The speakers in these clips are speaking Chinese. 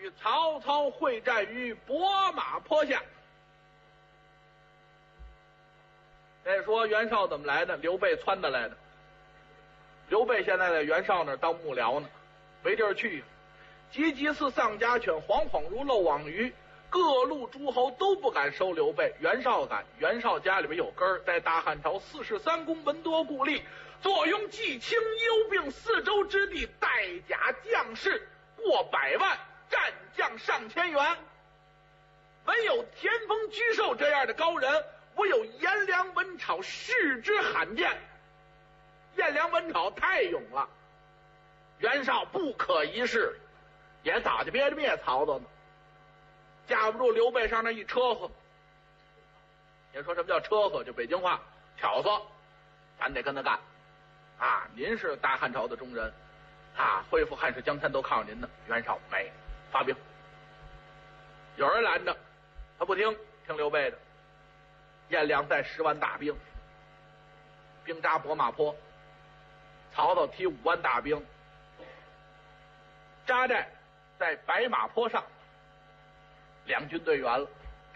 与曹操会战于博马坡下。再说袁绍怎么来的？刘备撺掇来的。刘备现在在袁绍那儿当幕僚呢，没地儿去。急急似丧家犬，惶惶如漏网鱼。各路诸侯都不敢收刘备，袁绍敢。袁绍家里边有根儿，在大汉朝43公，文多故吏，坐拥季青幽并四周之地，带甲将士过100万，战将上千员。唯有田丰、沮授这样的高人，唯有颜良、文晁视之罕见。颜良、文晁太勇了，袁绍不可一世，也早就憋着灭曹操呢。架不住刘备上那一车喝，也说什么叫车喝，就北京话挑唆，咱得跟他干啊！您是大汉朝的忠人啊，恢复汉室江山都靠您的。袁绍没发兵，有人拦着他不听，听刘备的。颜良带10万大兵，兵扎博马坡，曹操提5万大兵，扎寨在白马坡上，两军队员了。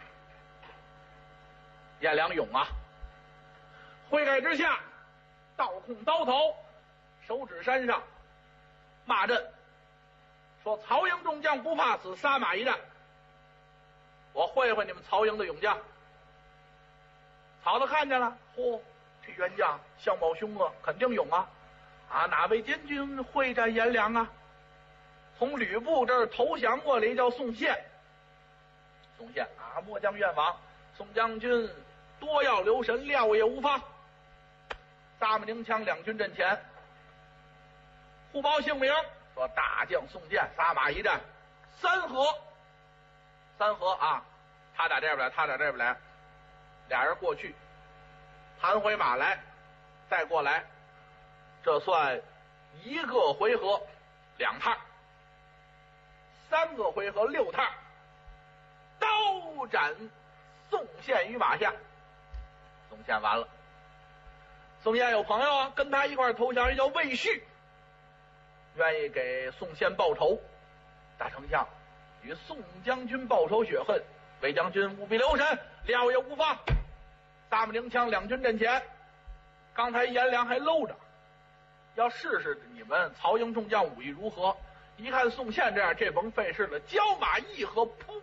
颜良勇啊，挥盖之下，倒控刀头，手指山上骂阵，说曹营众将不怕死，杀马一战。我会会你们曹营的勇将。曹操看见了，嚯，这袁将相貌凶恶，肯定勇啊！啊，哪位监军会战颜良啊？从吕布这儿投降过来，叫宋宪。宋宪啊，末将愿往，宋将军多要留神，料也无妨。撒马宁枪，两军阵前，互报姓名，说大将宋建，撒马一战，3合。3合啊，他打这边来，他打这边来，俩人过去，盘回马来，再过来，这算1个回合2趟，3个回合6趟，刀斩宋宪于马下。宋宪完了。宋宪有朋友啊，跟他一块投降，也叫魏续，愿意给宋宪报仇。大丞相，与宋将军报仇雪恨，魏将军务必留神，料也无妨。撒马宁枪，两军阵前。刚才颜良还搂着，要试试你们曹营众将武艺如何。一看宋宪这样，这甭费事了，交马一合，噗，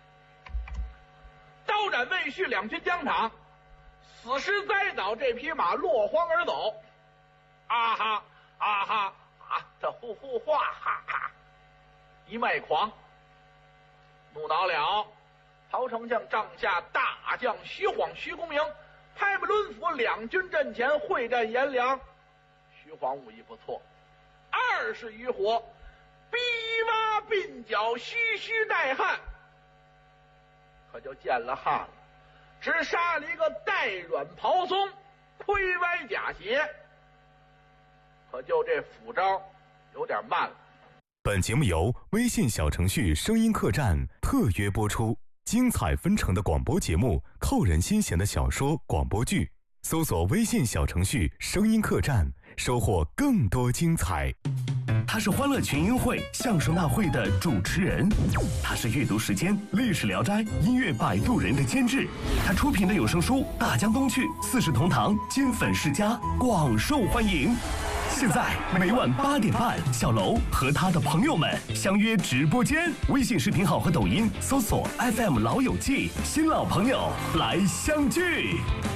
刀斩魏续，两军疆场，死尸栽倒，这匹马落荒而走。啊哈啊哈啊，这呼呼哗哈哈，一脉狂。怒恼了，曹丞相帐下大将徐晃、徐公明拍马抡斧，两军阵前会战颜良。徐晃武艺不错，20余火，逼挖鬓角，须须带汗，可就见了汗了。只杀了一个带软袍松，盔歪甲斜，可就这斧招有点慢了。 本节目由微信小程序声音客栈特约播出，精彩纷呈的广播节目，扣人心弦的小说广播剧，搜索微信小程序声音客栈，收获更多精彩。 他是欢乐群英会相声大会的主持人，他是阅读时间历史聊斋音乐摆渡人的监制，他出品的有声书《大江东去》4世同堂金粉世家广受欢迎。现在每晚8点半，小楼和他的朋友们相约直播间，微信视频号和抖音搜索 FM 老友记，新老朋友来相聚。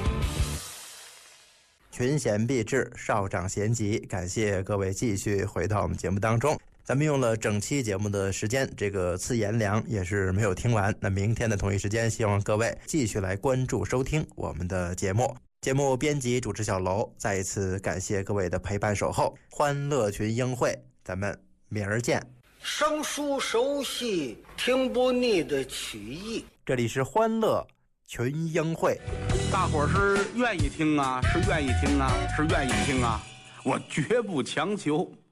群贤毕至，少长咸集，感谢各位继续回到我们节目当中。咱们用了整期节目的时间，这个刺颜良也是没有听完。那明天的同一时间，希望各位继续来关注收听我们的节目。节目编辑主持小楼，再一次感谢各位的陪伴守候。欢乐群英会，咱们明儿见。 生疏熟悉，听不腻的曲艺。 这里是欢乐群英会。 大伙儿是愿意听啊，是愿意听啊，是愿意听啊，我绝不强求。